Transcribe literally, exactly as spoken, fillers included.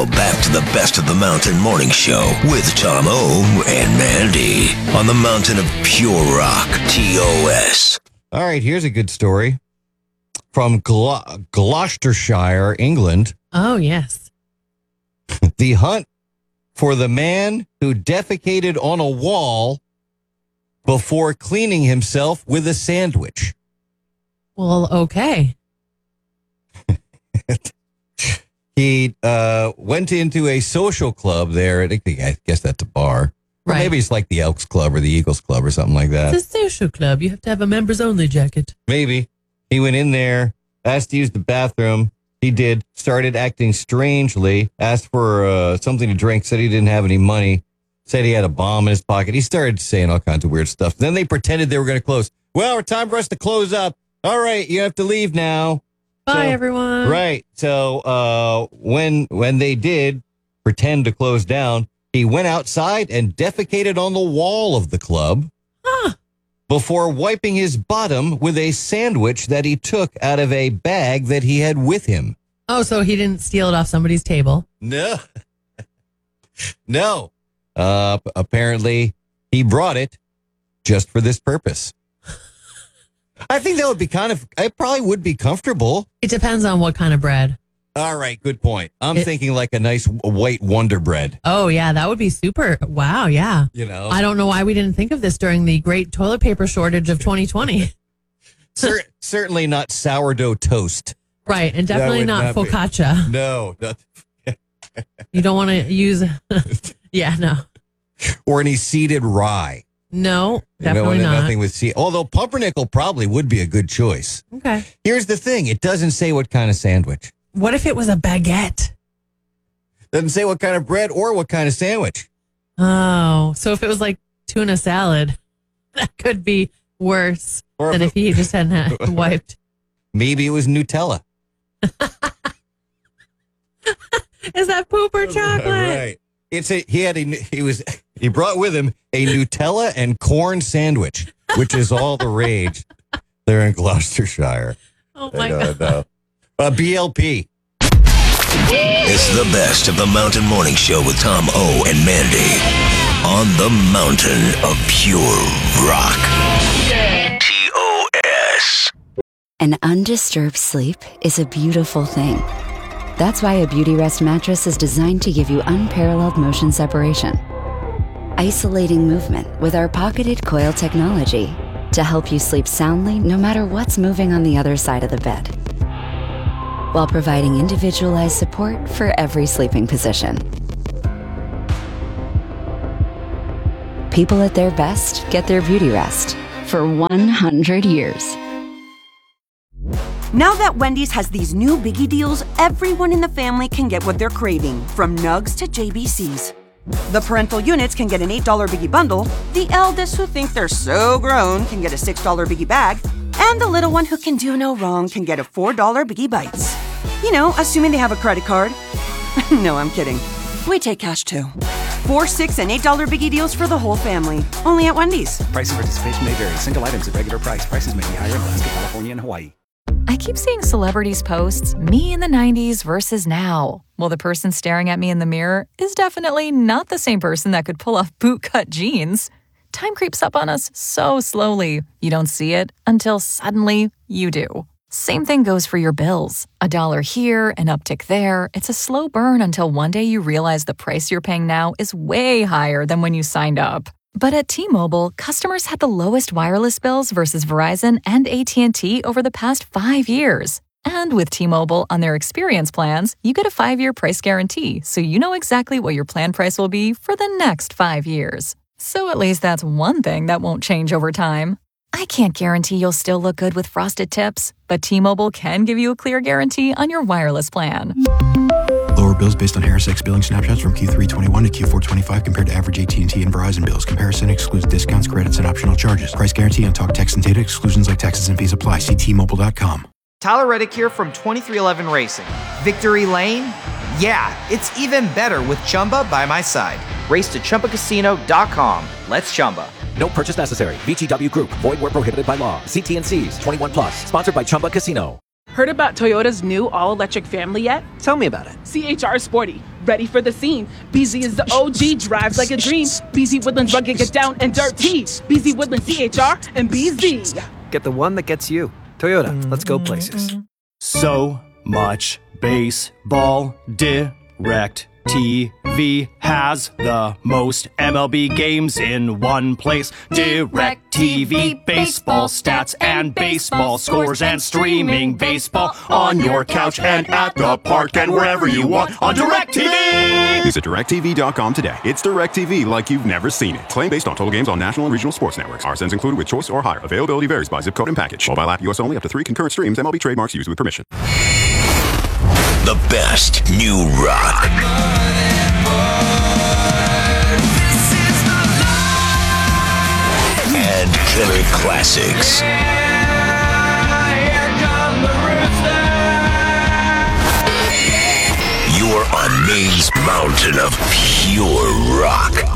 Now back to the Best of the Mountain Morning Show with Tom O and Mandy on the mountain of pure rock, T O S. All right, here's a good story from Glo- Gloucestershire, England. Oh, yes. The hunt for the man who defecated on a wall before cleaning himself with a sandwich. Well, okay. He uh, went into a social club there. I guess that's a bar. Or Right. maybe it's like the Elks Club or the Eagles Club or something like that. It's a social club. You have to have a members only jacket. Maybe. He went in there, asked to use the bathroom. He did, started acting strangely, asked for uh, something to drink, said he didn't have any money, said he had a bomb in his pocket. He started saying all kinds of weird stuff. Then they pretended they were going to close. Well, it's time for us to close up. All right, you have to leave now. Bye, So- everyone. Right. So uh, when when they did pretend to close down, he went outside and defecated on the wall of the club Huh. before wiping his bottom with a sandwich that he took out of a bag that he had with him. Oh, so he didn't steal it off somebody's table. No. No. Uh, p- apparently, he brought it just for this purpose. I think that would be kind of, it probably would be comfortable. It depends on what kind of bread. All right, good point. I'm It- thinking like a nice white Wonder Bread, Oh, yeah, that would be super. Wow, yeah. you know. I don't know why we didn't think of this during the great toilet paper shortage of twenty twenty. Cer- certainly not sourdough toast. Right, and definitely would not, not be- focaccia. No, not, You don't want to use. Yeah, no. or any seeded rye. No, You know, definitely not. nothing with seed. Although pumpernickel probably would be a good choice. Okay. Here's the thing: it doesn't say what kind of sandwich. What if it was a baguette? Doesn't say what kind of bread or what kind of sandwich. Oh, so if it was like tuna salad, that could be worse Or than if if he just hadn't had wiped. Maybe it was Nutella. Is that poop or chocolate? Right. It's a he had a he was he brought with him a Nutella and corn sandwich, which is all the rage there in Gloucestershire. Oh I my don't God. know. Uh, B L P. It's the Best of the Mountain Morning Show with Tom O and Mandy on the mountain of pure rock, T O S. An undisturbed sleep is a beautiful thing. That's why a Beauty Rest mattress is designed to give you unparalleled motion separation. Isolating movement with our pocketed coil technology to help you sleep soundly no matter what's moving on the other side of the bed. While providing individualized support for every sleeping position. People at their best get their Beauty Rest for one hundred years. Now that Wendy's has these new biggie deals, everyone in the family can get what they're craving, from nugs to J B Cs. The parental units can get an eight dollar biggie bundle, the eldest who think they're so grown can get a six dollar biggie bag, and the little one who can do no wrong can get a four dollar biggie bites. You know, assuming they have a credit card. No, I'm kidding. We take cash too. Four, six, and eight dollar biggie deals for the whole family. Only at Wendy's. Price and participation may vary. Single items at regular price. Prices may be higher in Alaska, California, and Hawaii. I keep seeing celebrities post me in the nineties versus now. Well, the person staring at me in the mirror is definitely not the same person that could pull off bootcut jeans. Time creeps up on us so slowly. You don't see it until suddenly you do. Same thing goes for your bills. A dollar here, an uptick there. It's a slow burn until one day you realize the price you're paying now is way higher than when you signed up. But at T-Mobile, customers had the lowest wireless bills versus Verizon and A T and T over the past five years. And with T-Mobile on their experience plans, you get a five-year price guarantee, so you know exactly what your plan price will be for the next five years. So at least that's one thing that won't change over time. I can't guarantee you'll still look good with frosted tips, but T-Mobile can give you a clear guarantee on your wireless plan. Lower bills based on Harris X billing snapshots from Q three twenty-one to Q four twenty-five compared to average A T and T and Verizon bills. Comparison excludes discounts, credits, and optional charges. Price guarantee on talk, text, and data. Exclusions like taxes and fees apply. See T Mobile dot com. Tyler Reddick here from twenty-three eleven Racing. Victory Lane? Yeah, it's even better with Chumba by my side. Race to Chumba Casino dot com. Let's Chumba. No purchase necessary. V G W Group. Void where prohibited by law. See T and C's. twenty-one plus. Sponsored by Chumba Casino. Heard about Toyota's new all-electric family yet? Tell me about it. C H R Sporty, ready for the scene. B Z is the O G, drives like a dream. B Z Woodlands rugged, get down and dirty. B Z Woodlands C H R and B Z. Get the one that gets you. Toyota, let's go places. So much baseball. Direct T V has the most M L B games in one place. Direct T V, baseball stats and baseball scores and streaming baseball on your couch and at the park and wherever you want on Direct T V. Visit direct T V dot com today. It's Direct T V like you've never seen it. Claim based on total games on national and regional sports networks. R S Ns included with choice or higher. Availability varies by zip code and package. Mobile app U S only, up to three concurrent streams. M L B trademarks used with permission. The best new rock. And killer classics. You're on Maine's mountain of pure rock.